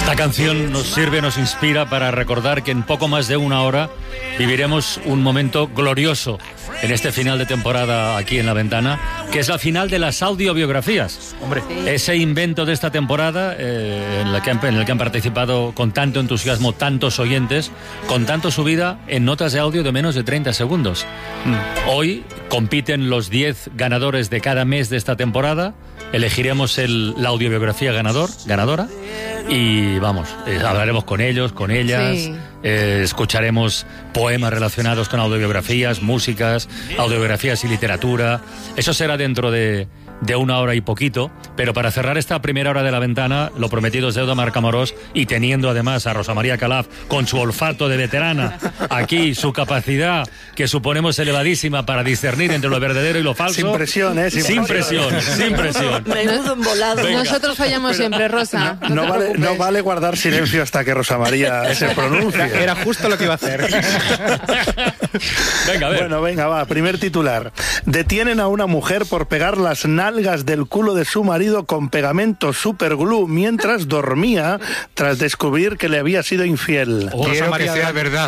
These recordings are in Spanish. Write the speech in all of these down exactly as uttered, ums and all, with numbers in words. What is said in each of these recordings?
Esta canción nos sirve, nos inspira para recordar que en poco más de una hora viviremos un momento glorioso en este final de temporada aquí en La Ventana, que es la final de las audiobiografías. Hombre, sí. Ese invento de esta temporada eh, en, la que han, en el que han participado con tanto entusiasmo tantos oyentes, contando su vida en notas de audio de menos de treinta segundos. Mm. Hoy compiten los diez ganadores de cada mes de esta temporada. Elegiremos el, la audiobiografía ganador, ganadora y vamos, eh, hablaremos con ellos, con ellas, sí. eh, escucharemos poemas relacionados con audiobiografías, músicas, audiobiografías y literatura. Eso será dentro de, de una hora y poquito, pero para cerrar esta primera hora de La Ventana, lo prometido es deuda, Marc Amorós, y teniendo además a Rosa María Calaf con su olfato de veterana, aquí su capacidad que suponemos elevadísima para discernir entre lo verdadero y lo falso. Sin presión, ¿eh? Sin, sin presión, presión, sin presión. Menudo embolado. Venga. Nosotros fallamos pero, siempre, Rosa. No, no, no, vale, no vale guardar silencio hasta que Rosa María se pronuncie. Era justo lo que iba a hacer. Venga, a ver. Bueno, venga, va. Primer titular. Detienen a una mujer por pegar las nalgas del culo de su marido con pegamento superglue mientras dormía tras descubrir que le había sido infiel. Oh, Quiero que sea verdad.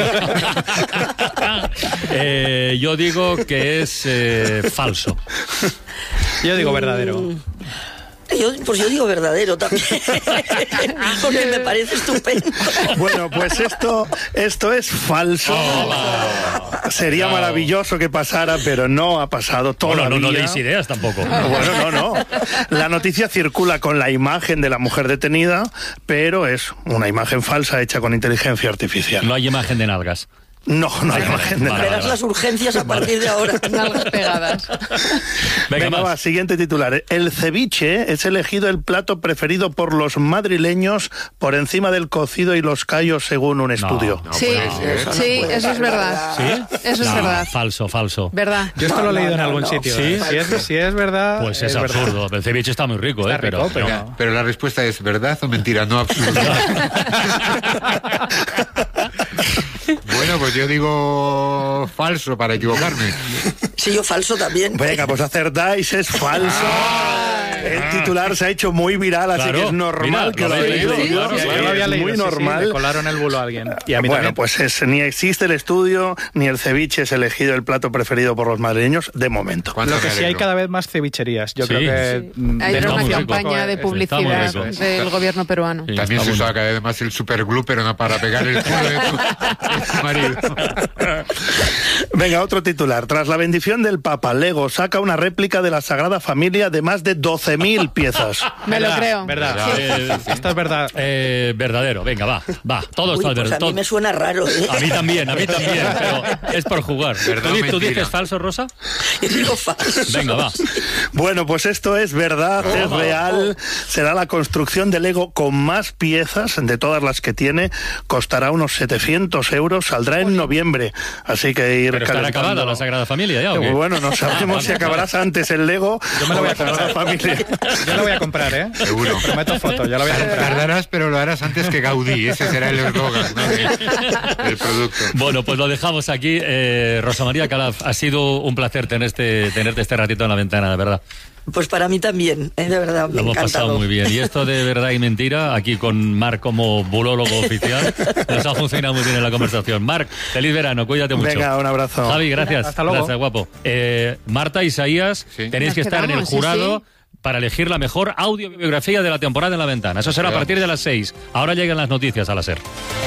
eh, yo digo que es eh, falso. Yo digo verdadero. Yo, pues yo digo verdadero también, porque me parece estupendo. Bueno, pues esto, esto es falso. Oh, Sería no. maravilloso que pasara, pero no ha pasado todavía. Bueno, no, no deis ideas tampoco. Bueno, no, no. La noticia circula con la imagen de la mujer detenida, pero es una imagen falsa hecha con inteligencia artificial. No hay imagen de nalgas. No, no hay imagen de nada. Verás las urgencias a partir de ahora. Nalgas pegadas. Venga, Venga va, siguiente titular. El ceviche es elegido el plato preferido por los madrileños por encima del cocido y los callos, según un estudio. No, no sí, eso, sí, no eso es verdad. ¿Sí? Eso no, es verdad. Falso, falso. ¿Verdad? Yo esto lo he leído en algún no, sitio. ¿Sí? ¿eh? Si, es, si es verdad... Pues es, es absurdo. Verdad. El ceviche está muy rico, está ¿eh? Rico, pero, pero, no. pero la respuesta es verdad o mentira, no absurdo. Bueno, pues yo digo falso para equivocarme. Sí, yo falso también. Venga, pues acertáis, es falso. El titular se ha hecho muy viral, así claro, que es normal mira, que lo hayáis leído. Sí, claro, Sí, sí, yo lo había leído, muy sí, normal. Sí, me colaron el bulo a alguien. Y a mí bueno, también. pues es, ni existe el estudio, ni el ceviche es elegido el plato preferido por los madrileños, de momento. Lo que sí hay cada vez más cevicherías. Yo sí, creo que... Sí. Hay una campaña de publicidad rico. del gobierno peruano. Sí, también se usa cada vez más el superglue, pero no para pegar el culo de tu, de tu marido. Venga, otro titular. Tras la bendición del Papa, Lego saca una réplica de la Sagrada Familia de más de doce mil piezas. Me lo creo. Verdad. Sí. Eh, esto es verdad. Eh, verdadero, venga, va, va. Todo Uy, está pues verdad. a mí me suena raro, ¿eh? A mí también, a mí también, pero es por jugar. Verdad, ¿Tú, ¿Tú mentira. dices falso, Rosa? Yo digo falso. Venga, va. Bueno, pues esto es verdad, oh, es real. Oh. Será la construcción de Lego con más piezas de todas las que tiene. Costará unos setecientos euros. Saldrá en noviembre. Así que ir Pero estará calentando. acabada la Sagrada Familia ya, ¿o qué? Bueno, no sabemos si acabarás antes el Lego. Yo me lo voy a comprar. Familia. Yo lo voy a comprar, ¿eh? Seguro. Prometo foto, yo lo voy a comprar. Tardarás, pero lo harás antes que Gaudí. Ese será el eslogan, ¿no? del, del producto. Bueno, pues lo dejamos aquí. Eh, Rosa María Calaf, ha sido un placer tenerte, tenerte este ratito en La Ventana, de verdad. Pues para mí también, ¿eh? De verdad, me Lo hemos encantado. pasado muy bien. Y esto de verdad y mentira, aquí con Marc como bulólogo oficial, nos ha funcionado muy bien en la conversación. Marc, feliz verano, cuídate mucho. Venga, un abrazo. Javi, gracias. Hasta luego. Gracias, guapo. Eh, Marta, Isaías, sí. tenéis Nos que estar quedamos, en el sí, jurado sí. para elegir la mejor audiobiografía de la temporada en La Ventana. Eso será a partir de las seis. Ahora llegan las noticias a la SER.